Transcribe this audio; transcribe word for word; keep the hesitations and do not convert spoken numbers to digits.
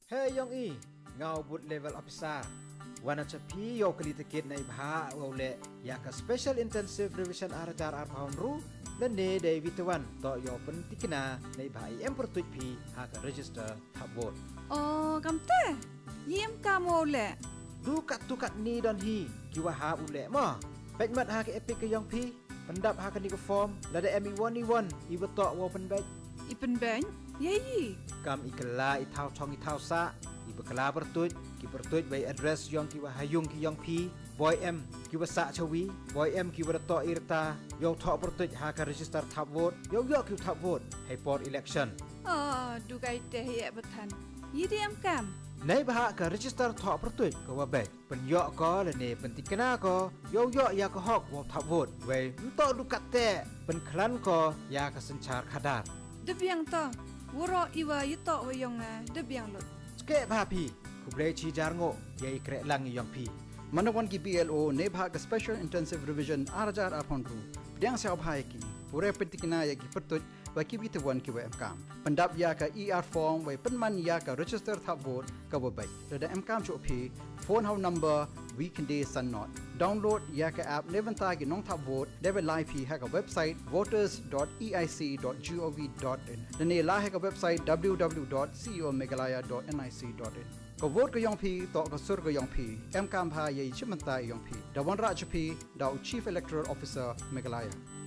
Hey Yong E, ngau but level officer. Wana chapi yo kali tiket na ibha wale ya ka special intensive revision arajar arpaun ru dan ne de vitawan to yo pentikna na ibha em pertuj pi ha ka register thabot. Oh, kamte. Yem kamo le. Du kat tu kat ni don hi kiwa ha ule ma. Bek mat ha ka epic ke Yong pi. Pendap ha ka ni ko form la de emi one one i beto wo pen bek. Ipen beng. Yeyi. Kam ikala i thau chong i thau sa. I bekala pertuj ki pertuj by address Yong kiwa hayung ki Yong pi. Boy M kiwa sa chawi. Boy M kiwa to irta. Yong thok pertuj ha ka register thap vote. Yong yo ki thap vote. Hai port election. Oh, dugai teh ye betan. Yidem kam. Nei bah ka register thok pertuj ko wa bai. Pen yo ko le ne pen tikena ko. Yo yo ya ko hok wo thap vote. Wei nto dukat te. Pen klan ko ya ka senchar khadar. Debiang to. Wuro iwa yuto wayong debiang lot. Ke bah pi. Ku bre chi jar ngo ye krek lang Yong pi. Manawan ki B L O ne bha ka special intensive revision arajar apon ru. Diang sa bhai ki. Pure petikna ya ki pertuj wa ki bitawan ki wa mkam. Pendap ya ka E R form wa penman ya ka register thap vote ka wa bai. Rada mkam chu phi phone how number week day sun not. Download ya ka app nevanta ki nong thap vote debe live hi ha ka website voters dot e i c dot gov dot in. Dane la ha ka website w w w dot co meghalaya dot nic dot in. Ko vote ko Yong pi to ko sur ko Yong pi mkam bha ye chimanta Yong pi. Dawan ra chu pi daw chief electoral officer Meghalaya.